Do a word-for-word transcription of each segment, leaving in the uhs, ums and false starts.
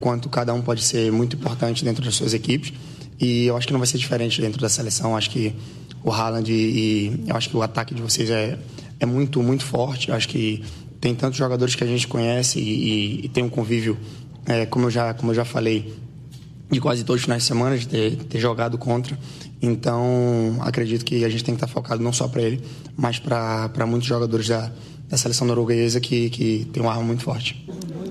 quanto cada um pode ser muito importante dentro das suas equipes. E eu acho que não vai ser diferente dentro da seleção. Eu acho que o Haaland e, e eu acho que o ataque de vocês é, é muito, muito forte. Eu acho que tem tantos jogadores que a gente conhece e, e, e tem um convívio, é, como, eu já, como eu já falei, de quase todos os finais de semana, de ter, ter jogado contra. Então, acredito que a gente tem que estar focado não só para ele, mas para muitos jogadores da, da seleção norueguesa que, que tem uma arma muito forte.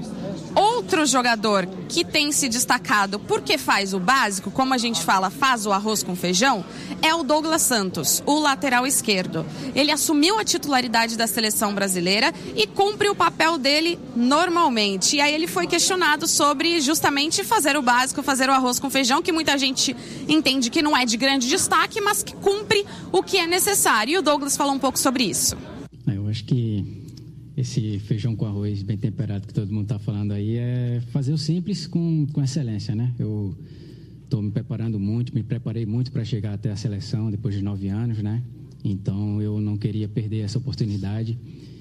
Outro jogador que tem se destacado porque faz o básico, como a gente fala, faz o arroz com feijão, é o Douglas Santos, o lateral esquerdo. Ele assumiu a titularidade da seleção brasileira e cumpre o papel dele normalmente. E aí ele foi questionado sobre justamente fazer o básico, fazer o arroz com feijão, que muita gente entende que não é de grande destaque, mas que cumpre o que é necessário. E o Douglas falou um pouco sobre isso. Eu acho que esse feijão com arroz bem temperado que todo mundo está falando aí é fazer o simples com, com excelência, né? Eu estou me preparando muito, me preparei muito para chegar até a seleção depois de nove anos, né? Então eu não queria perder essa oportunidade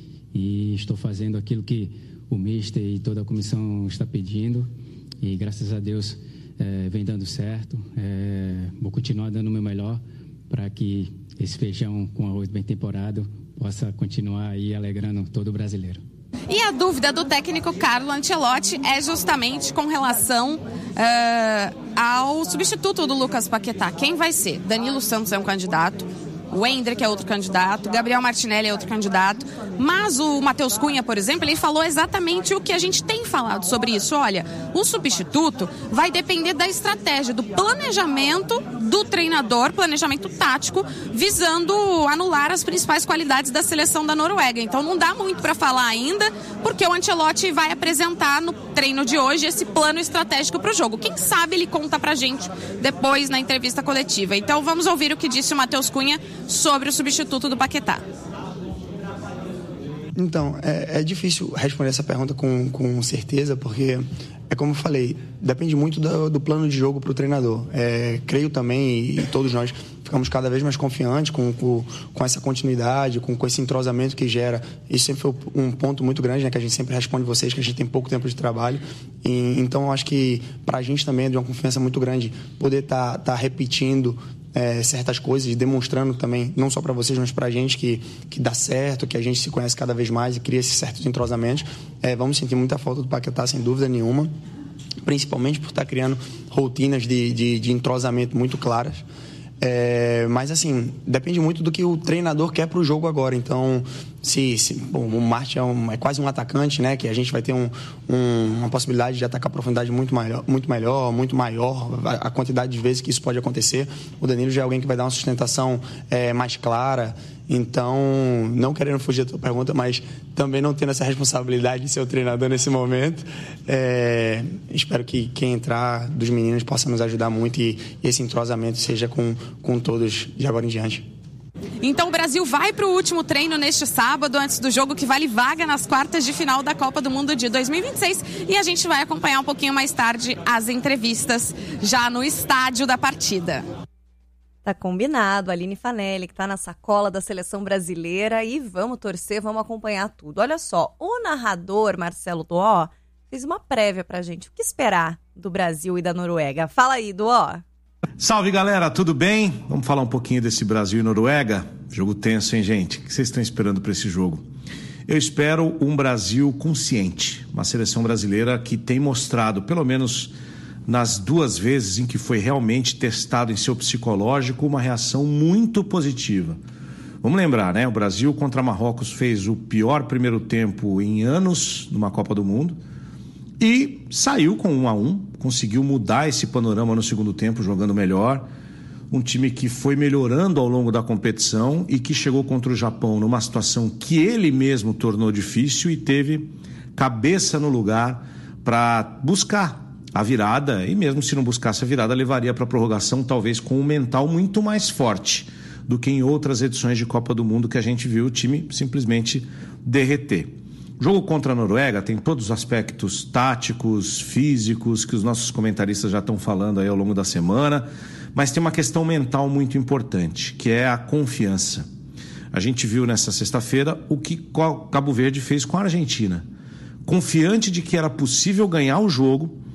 e estou fazendo aquilo que o mister e toda a comissão está pedindo e graças a Deus é, vem dando certo. É, vou continuar dando o meu melhor para que esse feijão com arroz bem temperado possa continuar aí alegrando todo o brasileiro. E a dúvida do técnico Carlo Ancelotti é justamente com relação uh, ao substituto do Lucas Paquetá. Quem vai ser? Danilo Santos é um candidato, o Endrick é outro candidato, Gabriel Martinelli é outro candidato, mas o Matheus Cunha, por exemplo, ele falou exatamente o que a gente tem falado sobre isso. Olha, o substituto vai depender da estratégia, do planejamento do treinador, planejamento tático, visando anular as principais qualidades da seleção da Noruega. Então não dá muito para falar ainda, porque o Ancelotti vai apresentar no treino de hoje esse plano estratégico para o jogo. Quem sabe ele conta pra gente depois na entrevista coletiva. Então vamos ouvir o que disse o Matheus Cunha sobre o substituto do Paquetá. Então, é, é difícil responder essa pergunta com, com certeza, porque, é como eu falei, depende muito do, do plano de jogo para o treinador. É, creio também, e todos nós ficamos cada vez mais confiantes com, com, com essa continuidade, com, com esse entrosamento que gera. Isso sempre foi um ponto muito grande, né, que a gente sempre responde vocês, que a gente tem pouco tempo de trabalho. E, então, eu acho que para a gente também é de uma confiança muito grande poder estar tá, tá repetindo É, certas coisas, demonstrando também, não só para vocês, mas para a gente que, que dá certo, que a gente se conhece cada vez mais e cria esses certos entrosamentos. É, vamos sentir muita falta do Paquetá, sem dúvida nenhuma, principalmente por estar criando rotinas de, de, de entrosamento muito claras. É, mas, assim, depende muito do que o treinador quer para o jogo agora. Então, se, se bom, o Martin é, um, é quase um atacante, né? Que a gente vai ter um, um, uma possibilidade de atacar a profundidade muito maior, muito melhor, muito maior, a, a quantidade de vezes que isso pode acontecer. O Danilo já é alguém que vai dar uma sustentação é, mais clara. Então, não querendo fugir da tua pergunta, mas também não tendo essa responsabilidade de ser o treinador nesse momento, é, espero que quem entrar dos meninos possa nos ajudar muito e, e esse entrosamento seja com, com todos de agora em diante. Então o Brasil vai para o último treino neste sábado, antes do jogo que vale vaga nas quartas de final da Copa do Mundo de dois mil e vinte e seis. E a gente vai acompanhar um pouquinho mais tarde as entrevistas já no estádio da partida. Tá combinado, Aline Fanelli, que tá na sacola da seleção brasileira, e vamos torcer, vamos acompanhar tudo. Olha só, o narrador Marcelo Duó fez uma prévia pra gente. O que esperar do Brasil e da Noruega? Fala aí, Duó. Salve, galera, tudo bem? Vamos falar um pouquinho desse Brasil e Noruega? Jogo tenso, hein, gente? O que vocês estão esperando para esse jogo? Eu espero um Brasil consciente, uma seleção brasileira que tem mostrado, pelo menos nas duas vezes em que foi realmente testado em seu psicológico, uma reação muito positiva. Vamos lembrar, né? O Brasil contra Marrocos fez o pior primeiro tempo em anos numa Copa do Mundo e saiu com um a um, conseguiu mudar esse panorama no segundo tempo, jogando melhor. Um time que foi melhorando ao longo da competição e que chegou contra o Japão numa situação que ele mesmo tornou difícil e teve cabeça no lugar para buscar a virada, e mesmo se não buscasse a virada, levaria para a prorrogação, talvez com um mental muito mais forte do que em outras edições de Copa do Mundo que a gente viu o time simplesmente derreter. O jogo contra a Noruega tem todos os aspectos táticos, físicos, que os nossos comentaristas já estão falando aí ao longo da semana, mas tem uma questão mental muito importante, que é a confiança. A gente viu nessa sexta-feira o que Cabo Verde fez com a Argentina. Confiante de que era possível ganhar o jogo,